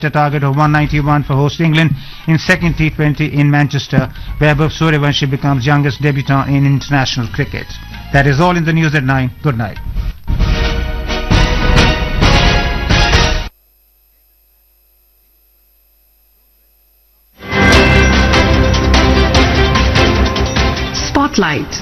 a target of 191 for host England in second T20 in Manchester, where Vaibhav Sooryavanshi becomes youngest debutant in international cricket. That is all in the news at 9. Good night. Spotlight.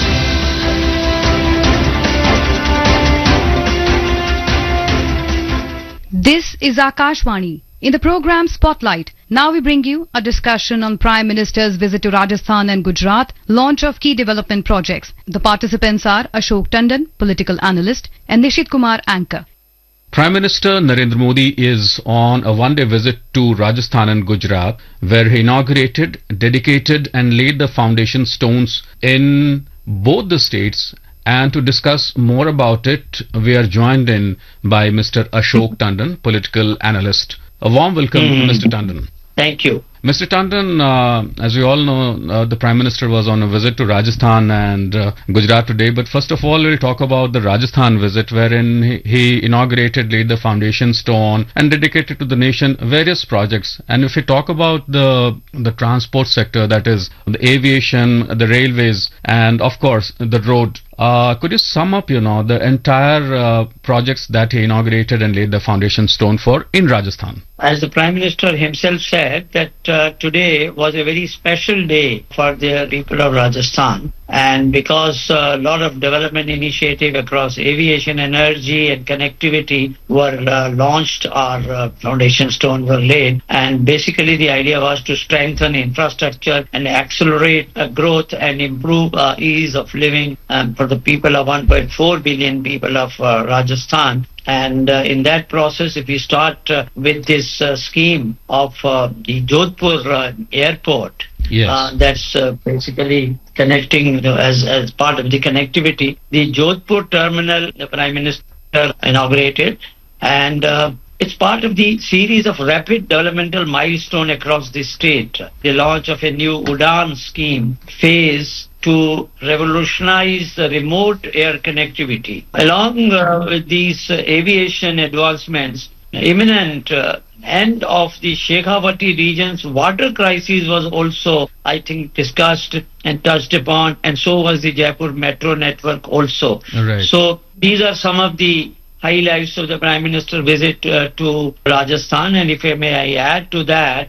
This is Akashvani. In the program Spotlight, now we bring you a discussion on Prime Minister's visit to Rajasthan and Gujarat, launch of key development projects. The participants are Ashok Tandon, political analyst, and Nishit Kumar, anchor. Prime Minister Narendra Modi is on a one-day visit to Rajasthan and Gujarat, where he inaugurated, dedicated and laid the foundation stones in both the states. And to discuss more about it, we are joined in by Mr. Ashok Tandon, political analyst. A warm welcome, Mr. Tandon. Thank you. Mr. Tandon, as we all know, the Prime Minister was on a visit to Rajasthan and Gujarat today. But first of all, we'll talk about the Rajasthan visit, wherein he inaugurated, laid the foundation stone and dedicated to the nation various projects. And if we talk about the transport sector, that is the aviation, the railways, and of course the road, could you sum up, the entire projects that he inaugurated and laid the foundation stone for in Rajasthan? As the Prime Minister himself said, that today was a very special day for the people of Rajasthan. And because a lot of development initiative across aviation, energy and connectivity were launched, our foundation stone were laid. And basically the idea was to strengthen infrastructure and accelerate growth and improve ease of living for the people of 1.4 billion people of Rajasthan. And in that process, if we start with this scheme of the Jodhpur airport, yes. That's basically connecting, as part of the connectivity, the Jodhpur terminal the Prime Minister inaugurated, and it's part of the series of rapid developmental milestone across the state. The launch of a new UDAN scheme phase to revolutionize the remote air connectivity. Along with these aviation advancements, imminent end of the Shekhawati region's water crisis was also, I think, discussed and touched upon, and so was the Jaipur metro network also. Right. So these are some of the highlights of the Prime Minister visit to Rajasthan, and if I may add to that,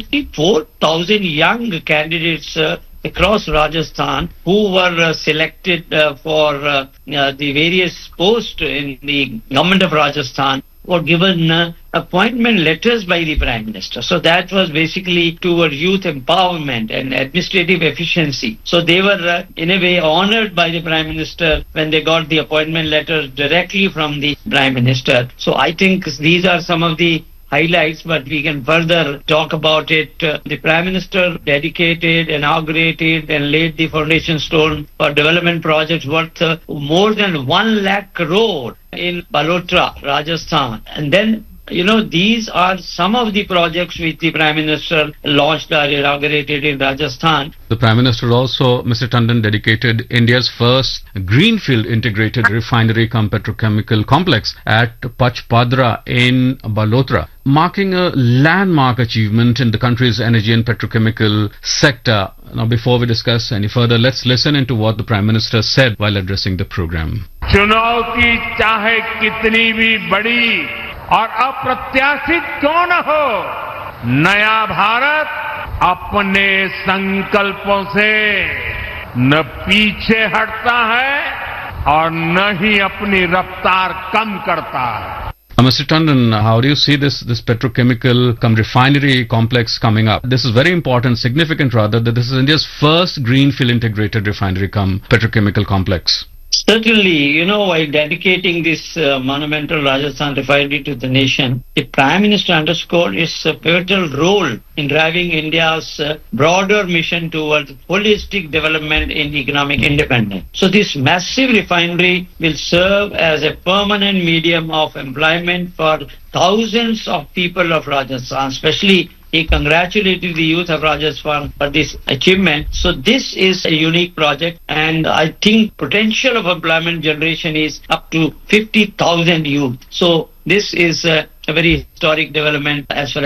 54,000 young candidates across Rajasthan who were selected for the various posts in the government of Rajasthan were given appointment letters by the Prime Minister. So that was basically towards youth empowerment and administrative efficiency. So they were in a way honored by the Prime Minister when they got the appointment letters directly from the Prime Minister. So I think these are some of the highlights, but we can further talk about it. The Prime Minister dedicated, inaugurated and laid the foundation stone for development projects worth more than 1 lakh crore in Balotra, Rajasthan. And then, these are some of the projects which the Prime Minister launched or inaugurated in Rajasthan. The Prime Minister also, Mr. Tandon, dedicated India's first greenfield integrated refinery cum petrochemical complex at Pachpadra in Balotra, marking a landmark achievement in the country's energy and petrochemical sector. Now, before we discuss any further, let's listen into what the Prime Minister said while addressing the program. चुनौती चाहे कितनी भी बड़ी और अप्रत्याशित क्यों न हो, नया भारत अपने संकल्पों से न पीछे हटता है और न ही अपनी रफ्तार कम करता है. Mr. Tandon, how do you see this petrochemical refinery complex coming up? This is very important, significant rather, that this is India's first greenfield integrated refinery petrochemical complex. Certainly, while dedicating this monumental Rajasthan refinery to the nation, the Prime Minister underscored its pivotal role in driving India's broader mission towards holistic development in economic independence. So this massive refinery will serve as a permanent medium of employment for thousands of people of Rajasthan, especially he congratulated the youth of Rajasthan for this achievement. So this is a unique project, and I think potential of employment generation is up to 50,000 youth. So this is a very historic development as far